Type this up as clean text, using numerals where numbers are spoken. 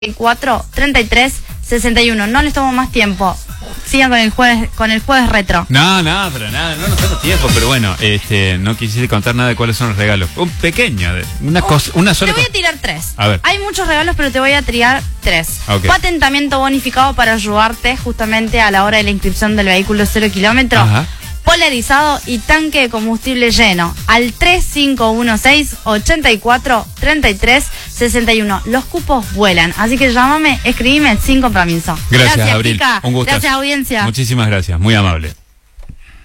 4 33 61. No les tomo más tiempo. Sigan con el jueves retro. No, pero nada, no nos tengo tiempo, pero bueno, no quisiste contar nada de cuáles son los regalos. Un pequeño, una sola. Te voy a tirar 3. A ver. Hay muchos regalos, pero te voy a tirar 3. Okay. Patentamiento bonificado para ayudarte justamente a la hora de la inscripción del vehículo 0 kilómetros. Ajá. Polarizado y tanque de combustible lleno al 3516 84 33 61. Los cupos vuelan, así que llámame, escribime sin compromiso. Gracias, Abril. Pica. Un gusto. Gracias, audiencia. Muchísimas gracias, muy amable.